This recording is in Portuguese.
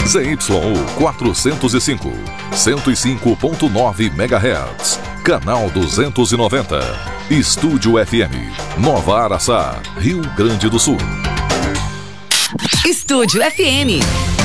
ZYU 405, 105.9 MHz. Canal 290. Estúdio FM, Nova Araçá, Rio Grande do Sul. Estúdio FM.